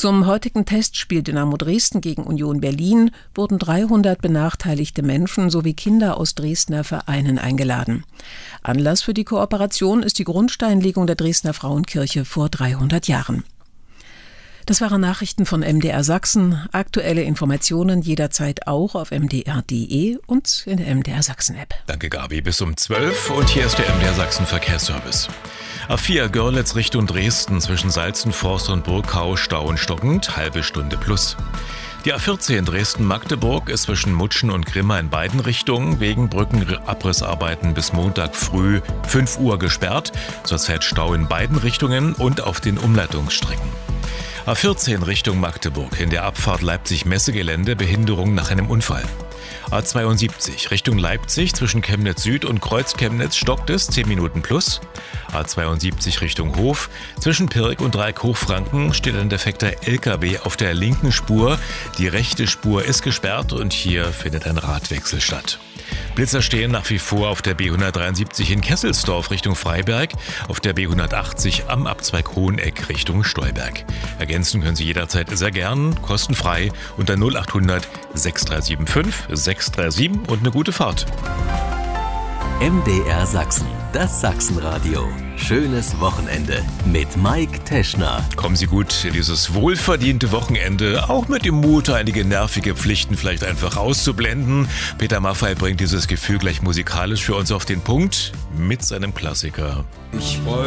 Zum heutigen Testspiel Dynamo Dresden gegen Union Berlin wurden 300 benachteiligte Menschen sowie Kinder aus Dresdner Vereinen eingeladen. Anlass für die Kooperation ist die Grundsteinlegung der Dresdner Frauenkirche vor 300 Jahren. Das waren Nachrichten von MDR Sachsen. Aktuelle Informationen jederzeit auch auf mdr.de und in der MDR Sachsen App. Danke Gabi, bis um 12 und hier ist der MDR Sachsen Verkehrsservice. A4 Görlitz Richtung Dresden zwischen Salzenforst und Burgkau Stau und stockend, halbe Stunde plus. Die A14 Dresden-Magdeburg ist zwischen Mutschen und Grimma in beiden Richtungen wegen Brückenabrissarbeiten bis Montag früh 5 Uhr gesperrt. Zurzeit Stau in beiden Richtungen und auf den Umleitungsstrecken. A14 Richtung Magdeburg, in der Abfahrt Leipzig-Messegelände, Behinderung nach einem Unfall. A72 Richtung Leipzig zwischen Chemnitz Süd und Kreuz-Chemnitz stockt es 10 Minuten plus. A72 Richtung Hof zwischen Pirk und Dreieck Hochfranken steht ein defekter LKW auf der linken Spur. Die rechte Spur ist gesperrt und hier findet ein Radwechsel statt. Blitzer stehen nach wie vor auf der B173 in Kesselsdorf Richtung Freiberg, auf der B180 am Abzweig Hoheneck Richtung Stolberg. Ergänzen können Sie jederzeit sehr gern, kostenfrei unter 0800 6375 637 und eine gute Fahrt. MDR Sachsen, das Sachsenradio. Schönes Wochenende mit Mike Teschner. Kommen Sie gut in dieses wohlverdiente Wochenende, auch mit dem Mut, einige nervige Pflichten vielleicht einfach auszublenden. Peter Maffay bringt dieses Gefühl gleich musikalisch für uns auf den Punkt mit seinem Klassiker.